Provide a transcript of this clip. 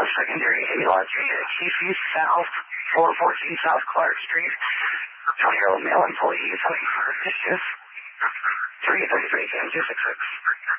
Secondary A Lodge, KC South, 414 South Clark Street. 20-year-old male employee, 24 dishes. 333 Jam 266.